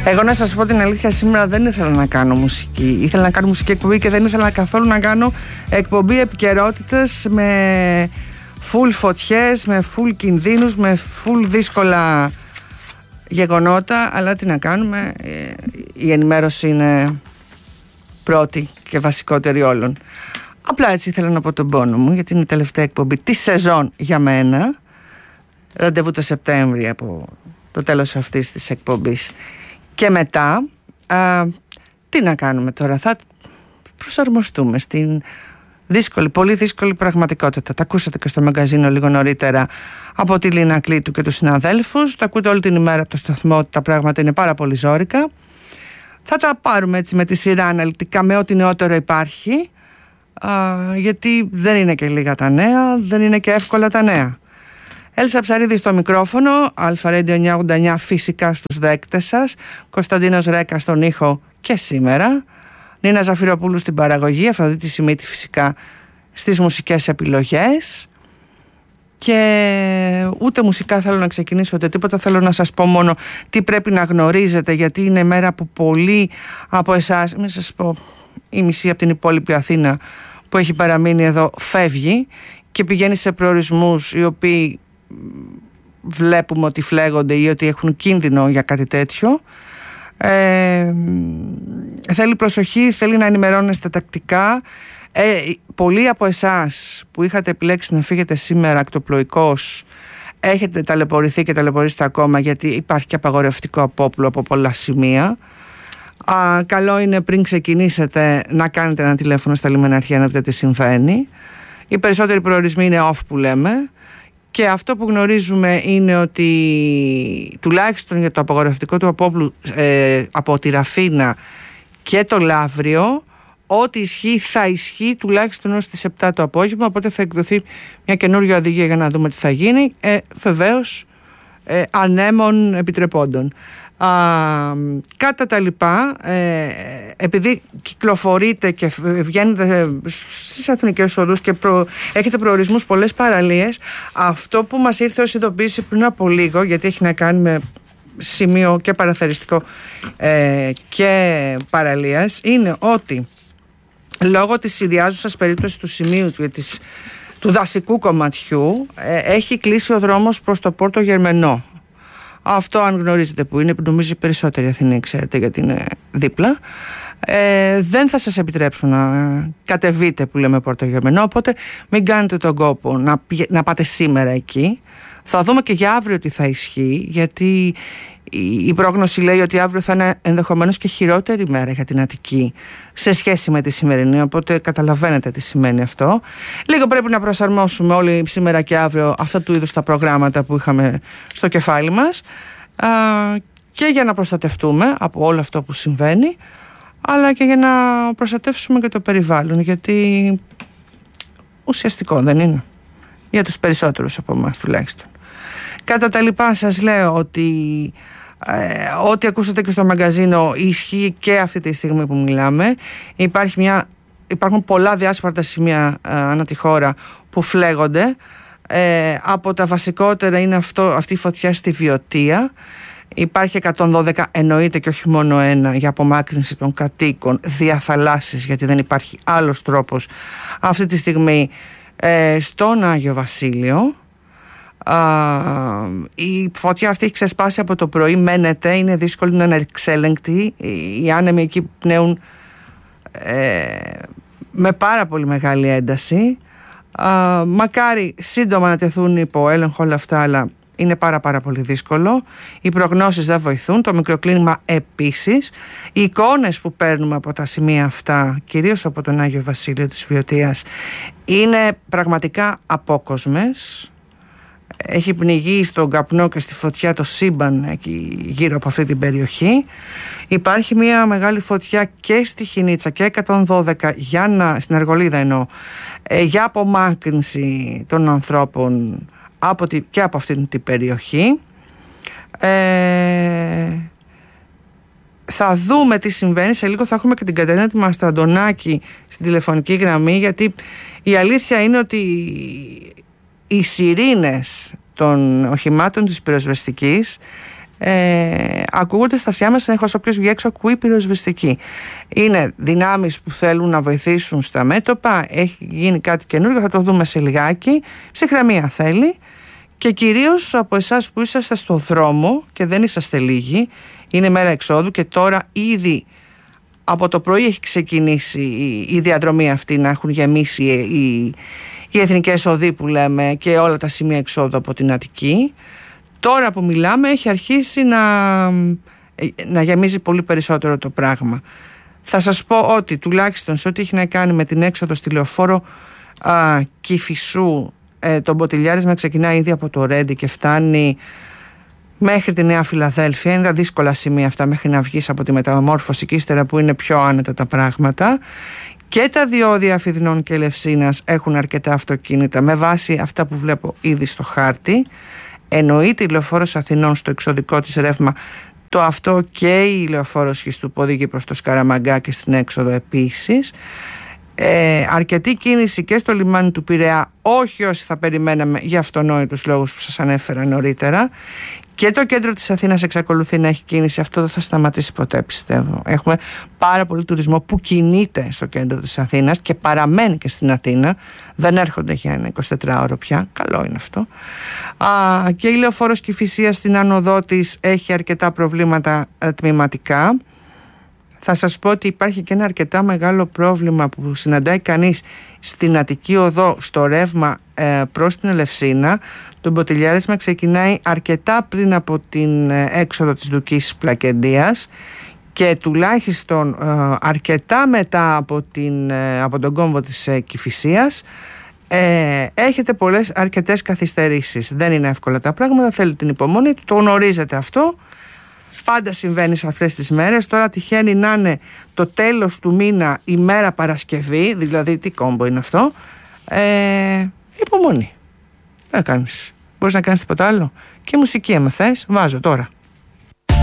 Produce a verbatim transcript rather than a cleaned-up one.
Εγώ να σας πω την αλήθεια, σήμερα δεν ήθελα να κάνω μουσική. Ήθελα να κάνω μουσική εκπομπή και δεν ήθελα καθόλου να κάνω εκπομπή επικαιρότητας με full φωτιές, με full κινδύνους, με full δύσκολα γεγονότα. Αλλά τι να κάνουμε, η ενημέρωση είναι πρώτη και βασικότερη όλων. Απλά έτσι ήθελα να πω τον πόνο μου, γιατί είναι η τελευταία εκπομπή της σεζόν για μένα. Ραντεβού το Σεπτέμβρη από το τέλος αυτής της εκπομπής. Και μετά, α, τι να κάνουμε τώρα, θα προσαρμοστούμε στην δύσκολη, πολύ δύσκολη πραγματικότητα. Τα ακούσατε και στο μαγκαζίνο λίγο νωρίτερα από τη Λίνα Κλήτου και τους συναδέλφους. Τα ακούτε όλη την ημέρα από το σταθμό ότι τα πράγματα είναι πάρα πολύ ζόρικα. Θα τα πάρουμε έτσι με τη σειρά αναλυτικά, με ό,τι νεότερο υπάρχει, α, γιατί δεν είναι και λίγα τα νέα, δεν είναι και εύκολα τα νέα. Έλσα Ψαρίδη στο μικρόφωνο, Αλφα Ρέντιο εννιακόσια ογδόντα εννιά φυσικά στους δέκτες σας, Κωνσταντίνος Ρέκα στον ήχο και σήμερα, Νίνα Ζαφυροπούλου στην παραγωγή, Αφροδίτη Σιμίτη φυσικά στις μουσικές επιλογές. Και ούτε μουσικά θέλω να ξεκινήσω ούτε τίποτα, θέλω να σας πω μόνο τι πρέπει να γνωρίζετε, γιατί είναι μέρα που πολλοί από εσάς, μην σας πω η μισή από την υπόλοιπη Αθήνα που έχει παραμείνει εδώ φεύγει και πηγαίνει σε προορισμούς οι οποίοι βλέπουμε ότι φλέγονται ή ότι έχουν κίνδυνο για κάτι τέτοιο. Ε, θέλει προσοχή, θέλει να ενημερώνεστε τακτικά. Ε, πολλοί από εσάς που είχατε επιλέξει να φύγετε σήμερα ακτοπλοϊκώς έχετε ταλαιπωρηθεί και ταλαιπωρήσετε ακόμα, γιατί υπάρχει και απαγορευτικό απόπλου από πολλά σημεία. Α, καλό είναι πριν ξεκινήσετε να κάνετε ένα τηλέφωνο στα λιμεναρχεία να δείτε τι συμβαίνει. Οι περισσότεροι προορισμοί είναι off που λέμε. Και αυτό που γνωρίζουμε είναι ότι τουλάχιστον για το απαγορευτικό του απόπλου ε, από τη Ραφίνα και το Λαύριο, ό,τι ισχύει θα ισχύει τουλάχιστον ως τις επτά το απόγευμα, οπότε θα εκδοθεί μια καινούργια οδηγία για να δούμε τι θα γίνει, ε, βεβαίως ε, ανέμων επιτρεπόντων. Α, κατά τα λοιπά, ε, επειδή κυκλοφορείτε και βγαίνετε στις εθνικές οδούς και προ, έχετε προορισμούς πολλές παραλίες, αυτό που μας ήρθε ως ειδοποίηση πριν από λίγο, γιατί έχει να κάνει με σημείο και παραθεριστικό ε, και παραλίας, είναι ότι λόγω της ιδιάζουσας περίπτωσης του σημείου του, της, του δασικού κομματιού ε, έχει κλείσει ο δρόμος προς το Πόρτο Γερμενό. Αυτό αν γνωρίζετε που είναι, νομίζω οι περισσότεροι Αθηναίοι ξέρετε γιατί είναι δίπλα, ε, δεν θα σας επιτρέψουν να κατεβείτε που λέμε Πόρτο Γερμενό, οπότε μην κάνετε τον κόπο να, να πάτε σήμερα εκεί. Θα δούμε και για αύριο τι θα ισχύει, γιατί η, η πρόγνωση λέει ότι αύριο θα είναι ενδεχομένως και χειρότερη μέρα για την Αττική σε σχέση με τη σημερινή, οπότε καταλαβαίνετε τι σημαίνει αυτό. Λίγο πρέπει να προσαρμόσουμε όλοι σήμερα και αύριο αυτά του είδους τα προγράμματα που είχαμε στο κεφάλι μας, α, και για να προστατευτούμε από όλο αυτό που συμβαίνει, αλλά και για να προστατεύσουμε και το περιβάλλον, γιατί ουσιαστικό δεν είναι για τους περισσότερους από εμάς τουλάχιστον. Κατά τα λοιπά σας λέω ότι ε, ό,τι ακούσατε και στο μαγκαζίνο ισχύει και αυτή τη στιγμή που μιλάμε. Υπάρχει μια, υπάρχουν πολλά διάσπαρτα σημεία ε, ανά τη χώρα που φλέγονται. Ε, από τα βασικότερα είναι αυτό, αυτή η φωτιά στη Βιωτία. Υπάρχει εκατόν δώδεκα, εννοείται και όχι μόνο ένα, για απομάκρυνση των κατοίκων διαθαλάσσης, γιατί δεν υπάρχει άλλος τρόπος αυτή τη στιγμή ε, στον Άγιο Βασίλειο. Uh, η φωτιά αυτή έχει ξεσπάσει από το πρωί, μένεται, είναι δύσκολο να είναι εξέλεγκτη. Οι άνεμοι εκεί πνέουν ε, με πάρα πολύ μεγάλη ένταση. uh, Μακάρι σύντομα να τεθούν υπό έλεγχο όλα αυτά, αλλά είναι πάρα πάρα πολύ δύσκολο. Οι προγνώσεις δεν βοηθούν, το μικροκλίμα επίσης. Οι εικόνες που παίρνουμε από τα σημεία αυτά, κυρίως από τον Άγιο Βασίλειο της Βιωτίας, είναι πραγματικά απόκοσμες. Έχει πνιγεί στον καπνό και στη φωτιά το σύμπαν εκεί γύρω από αυτή την περιοχή. Υπάρχει μια μεγάλη φωτιά και στη Χινίτσα και εκατόν δώδεκα για να, στην Αργολίδα εννοώ, ε, για απομάκρυνση των ανθρώπων από τη, και από αυτή την περιοχή. Ε, θα δούμε τι συμβαίνει. Σε λίγο θα έχουμε και την Κατερίνα τη Μαστραντονάκη στην τηλεφωνική γραμμή, γιατί η αλήθεια είναι ότι οι σιρήνες των οχημάτων της πυροσβεστικής ε, ακούγονται στα αυτιά μας συνεχώς, όποιος βγει έξω ακούει πυροσβεστική. Είναι δυνάμεις που θέλουν να βοηθήσουν στα μέτωπα, έχει γίνει κάτι καινούργιο, θα το δούμε σε λιγάκι. Ψυχραιμία θέλει, και κυρίως από εσάς που είσαστε στο δρόμο και δεν είσαστε λίγοι, είναι μέρα εξόδου και τώρα ήδη από το πρωί έχει ξεκινήσει η διαδρομή αυτή, να έχουν γεμίσει οι, οι εθνικές οδοί που λέμε και όλα τα σημεία εξόδου από την Αττική. Τώρα που μιλάμε έχει αρχίσει να, να γεμίζει πολύ περισσότερο το πράγμα. Θα σας πω ότι τουλάχιστον σε ό,τι έχει να κάνει με την έξοδο στη λεωφόρο α, Κηφισού, ε, το μποτιλιάρισμα ξεκινάει ήδη από το Ρέντι και φτάνει μέχρι τη Νέα Φιλαδέλφια. Είναι τα δύσκολα σημεία αυτά μέχρι να βγεις από τη μεταμόρφωση και ύστερα που είναι πιο άνετα τα πράγματα. Και τα διόδια Αφιδνών και Ελευσίνας έχουν αρκετά αυτοκίνητα με βάση αυτά που βλέπω ήδη στο χάρτη. Εννοείται η λεωφόρος Αθηνών στο εξωδικό της ρεύμα, το αυτό και η λεωφόρος Χιστού που οδηγεί προς το Σκαραμαγκά και στην έξοδο επίσης. Ε, αρκετή κίνηση και στο λιμάνι του Πειραιά, όχι όσοι θα περιμέναμε για αυτονόητους λόγους που σας ανέφερα νωρίτερα. Και το κέντρο της Αθήνας εξακολουθεί να έχει κίνηση. Αυτό δεν θα σταματήσει ποτέ, πιστεύω. Έχουμε πάρα πολύ τουρισμό που κινείται στο κέντρο της Αθήνας και παραμένει και στην Αθήνα. Δεν έρχονται για ένα εικοσιτετράωρο πια. Καλό είναι αυτό. Α, και η λεωφόρος Κηφισίας στην άνοδό της έχει αρκετά προβλήματα ε, τμηματικά. Θα σας πω ότι υπάρχει και ένα αρκετά μεγάλο πρόβλημα που συναντάει κανείς στην Αττική Οδό στο ρεύμα ε, προς την Ελευσίνα. Το μποτιλιάρισμα ξεκινάει αρκετά πριν από την ε, έξοδο της Δουκής Πλακεντίας και τουλάχιστον ε, αρκετά μετά από, την, ε, από τον κόμβο της ε, Κηφισίας ε, έχετε πολλές αρκετές καθυστερήσεις. Δεν είναι εύκολα τα πράγματα, θέλει την υπομονή, το γνωρίζετε αυτό. Πάντα συμβαίνει σε αυτές τις μέρες. Τώρα τυχαίνει να είναι το τέλος του μήνα, η μέρα Παρασκευή, δηλαδή τι κόμπο είναι αυτό. Ε, υπομονή. Δεν κάνεις. Μπορείς να κάνεις τίποτα άλλο. Και μουσική άμα θες, βάζω τώρα.